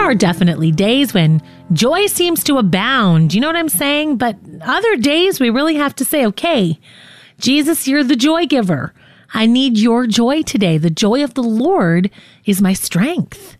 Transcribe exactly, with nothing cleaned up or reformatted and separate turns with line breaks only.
are definitely days when joy seems to abound. You know what I'm saying? But other days we really have to say, okay, Jesus, you're the joy giver. I need your joy today. The joy of the Lord is my strength.